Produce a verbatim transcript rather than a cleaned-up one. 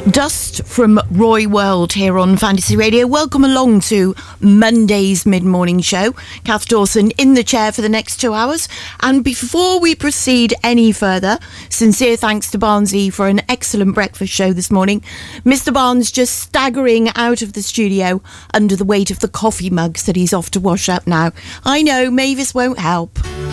Dust from Roy World here on Fantasy Radio. Welcome along to Monday's mid-morning show. Kath Dawson in the chair for the next two hours. And before we proceed any further, sincere thanks to Barnesy for an excellent breakfast show this morning. Mister Barnes just staggering out of the studio under the weight of the coffee mugs that he's off to wash up now. I know, Mavis won't help.